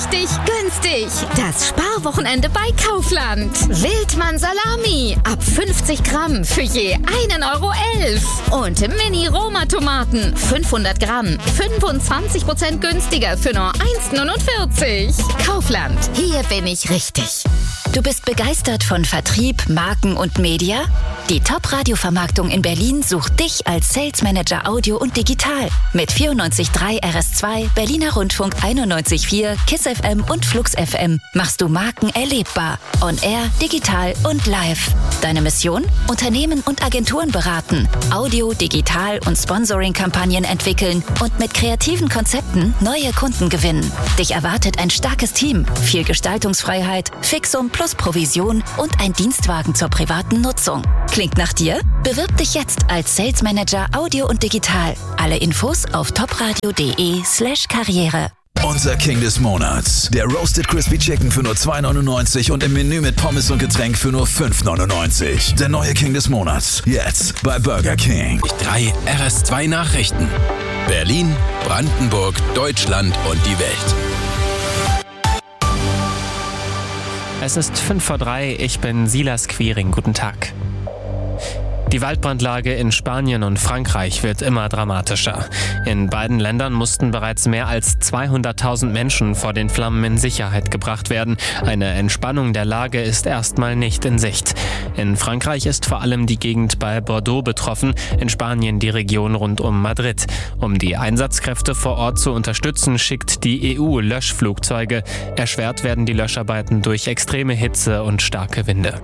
richtig günstig. Das Sparwochenende bei Kaufland. Wildmann Salami ab 50 Gramm für je 1,11 € und Mini-Roma-Tomaten 500 Gramm 25% günstiger für nur 1,49 €. Kaufland, hier bin ich richtig. Du bist begeistert von Vertrieb, Marken und Media? Die Top-Radio-Vermarktung in Berlin sucht dich als Sales Manager Audio und Digital. Mit 94.3 RS2, Berliner Rundfunk 91.4, KISS FM und Flux FM machst du Marken erlebbar. On Air, digital und live. Deine Mission? Unternehmen und Agenturen beraten, Audio, Digital und Sponsoring-Kampagnen entwickeln und mit kreativen Konzepten neue Kunden gewinnen. Dich erwartet ein starkes Team, viel Gestaltungsfreiheit, Fixum plus Provision und ein Dienstwagen zur privaten Nutzung. Klingt nach dir? Bewirb dich jetzt als Sales Manager Audio und Digital. Alle Infos auf topradio.de/Karriere. Unser King des Monats. Der Roasted Crispy Chicken für nur 2,99 € und im Menü mit Pommes und Getränk für nur 5,99 €. Der neue King des Monats. Jetzt bei Burger King. 3 RS2 Nachrichten. Berlin, Brandenburg, Deutschland und die Welt. Es ist 2:05, ich bin Silas Quiring. Guten Tag. Die Waldbrandlage in Spanien und Frankreich wird immer dramatischer. In beiden Ländern mussten bereits mehr als 200.000 Menschen vor den Flammen in Sicherheit gebracht werden. Eine Entspannung der Lage ist erstmal nicht in Sicht. In Frankreich ist vor allem die Gegend bei Bordeaux betroffen, in Spanien die Region rund um Madrid. Um die Einsatzkräfte vor Ort zu unterstützen, schickt die EU Löschflugzeuge. Erschwert werden die Löscharbeiten durch extreme Hitze und starke Winde.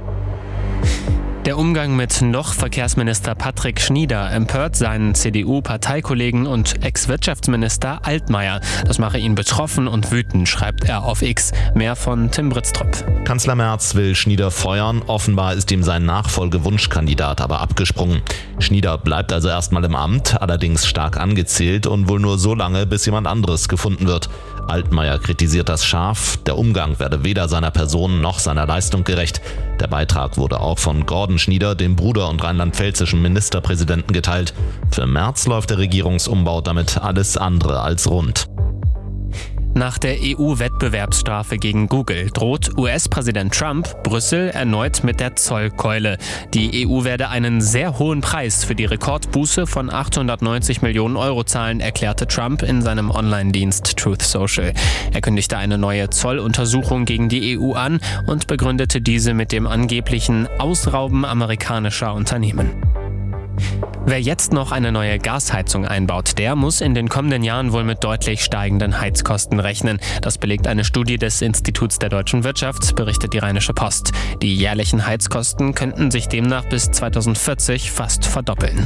Der Umgang mit noch Verkehrsminister Patrick Schnieder empört seinen CDU-Parteikollegen und Ex-Wirtschaftsminister Altmaier. Das mache ihn betroffen und wütend, schreibt er auf X. Mehr von Tim Britztrup. Kanzler Merz will Schnieder feuern. Offenbar ist ihm sein Nachfolgewunschkandidat aber abgesprungen. Schnieder bleibt also erstmal im Amt, allerdings stark angezählt und wohl nur so lange, bis jemand anderes gefunden wird. Altmaier kritisiert das scharf. Der Umgang werde weder seiner Person noch seiner Leistung gerecht. Der Beitrag wurde auch von Gordon Schnieder, dem Bruder und rheinland-pfälzischen Ministerpräsidenten, geteilt. Für Merz läuft der Regierungsumbau damit alles andere als rund. Nach der EU-Wettbewerbsstrafe gegen Google droht US-Präsident Trump Brüssel erneut mit der Zollkeule. Die EU werde einen sehr hohen Preis für die Rekordbuße von 890 Millionen € zahlen, erklärte Trump in seinem Online-Dienst Truth Social. Er kündigte eine neue Zolluntersuchung gegen die EU an und begründete diese mit dem angeblichen Ausrauben amerikanischer Unternehmen. Wer jetzt noch eine neue Gasheizung einbaut, der muss in den kommenden Jahren wohl mit deutlich steigenden Heizkosten rechnen. Das belegt eine Studie des Instituts der deutschen Wirtschaft, berichtet die Rheinische Post. Die jährlichen Heizkosten könnten sich demnach bis 2040 fast verdoppeln.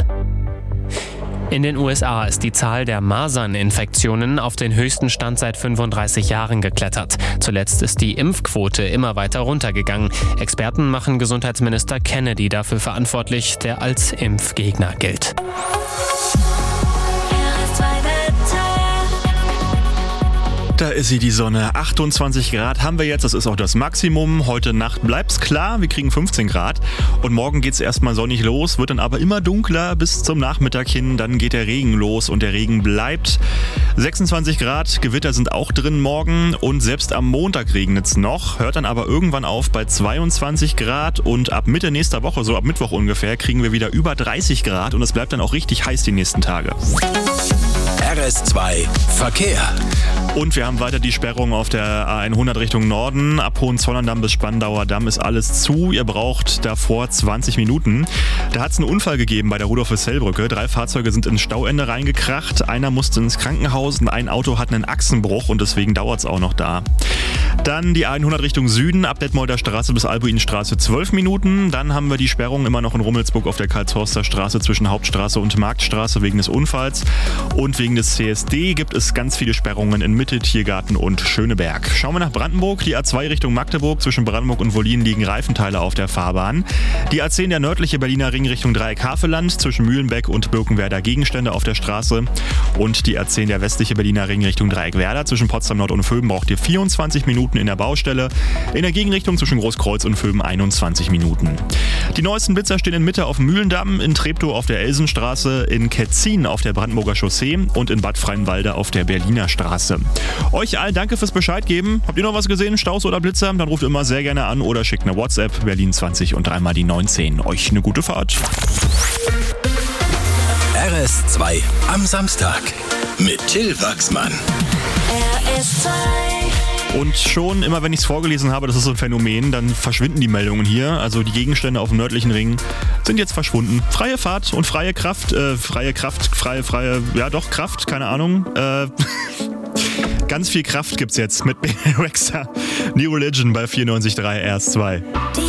In den USA ist die Zahl der Maserninfektionen auf den höchsten Stand seit 35 Jahren geklettert. Zuletzt ist die Impfquote immer weiter runtergegangen. Experten machen Gesundheitsminister Kennedy dafür verantwortlich, der als Impfgegner gilt. Da ist sie, die Sonne. 28 Grad haben wir jetzt, das ist auch das Maximum. Heute Nacht bleibt's klar, wir kriegen 15 Grad. Und morgen geht's erstmal sonnig los, wird dann aber immer dunkler bis zum Nachmittag hin. Dann geht der Regen los und der Regen bleibt. 26 Grad, Gewitter sind auch drin morgen. Und selbst am Montag regnet's noch, hört dann aber irgendwann auf bei 22 Grad. Und ab Mitte nächster Woche, so ab Mittwoch ungefähr, kriegen wir wieder über 30 Grad. Und es bleibt dann auch richtig heiß die nächsten Tage. RS2 Verkehr. Und wir haben weiter die Sperrung auf der A100 Richtung Norden. Ab Hohenzollern-Damm bis Spandauer Damm ist alles zu. Ihr braucht davor 20 Minuten. Da hat es einen Unfall gegeben bei der Rudolf-Hessel-Brücke. 3 Fahrzeuge sind ins Stauende reingekracht. Einer musste ins Krankenhaus und ein Auto hat einen Achsenbruch und deswegen dauert es auch noch da. Dann die A100 Richtung Süden, ab Detmolder Straße bis Albuinstraße 12 Minuten. Dann haben wir die Sperrung immer noch in Rummelsburg auf der Karlshorster Straße zwischen Hauptstraße und Marktstraße wegen des Unfalls. Und wegen des CSD gibt es ganz viele Sperrungen in Mitte, Tiergarten und Schöneberg. Schauen wir nach Brandenburg. Die A2 Richtung Magdeburg. Zwischen Brandenburg und Wollin liegen Reifenteile auf der Fahrbahn. Die A10, der nördliche Berliner Ring Richtung Dreieck-Havelland. Zwischen Mühlenbeck und Birkenwerder Gegenstände auf der Straße. Und die A10, der westliche Berliner Ring Richtung Dreieck-Werder. Zwischen Potsdam Nord und Vöben braucht ihr 24 Minuten. Minuten in der Baustelle. In der Gegenrichtung zwischen Großkreuz und Vöben 21 Minuten. Die neuesten Blitzer stehen in Mitte auf dem Mühlendamm, in Treptow auf der Elsenstraße, in Ketzin auf der Brandenburger Chaussee und in Bad Freienwalde auf der Berliner Straße. Euch allen danke fürs Bescheid geben. Habt ihr noch was gesehen, Staus oder Blitzer? Dann ruft immer sehr gerne an oder schickt eine WhatsApp, Berlin 20 und 3 mal die 19. Euch eine gute Fahrt. RS2 am Samstag mit Till Wachsmann. RS2. Und schon immer, wenn ich es vorgelesen habe, das ist so ein Phänomen, dann verschwinden die Meldungen hier. Also die Gegenstände auf dem nördlichen Ring sind jetzt verschwunden. Freie Fahrt und freie Kraft, Kraft, keine Ahnung. Ganz viel Kraft gibt's jetzt mit Rexha. New Religion bei 94.3 RS2.